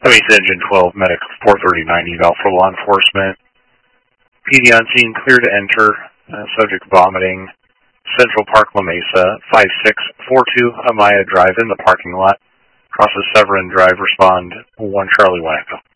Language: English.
Base Engine 12, Medic 43090, eval for law enforcement. PD on scene, clear to enter. Subject vomiting. Central Park, La Mesa, 5642 Amaya Drive in the parking lot. Crosses Severin Drive, respond 1 Charlie 1 Echo.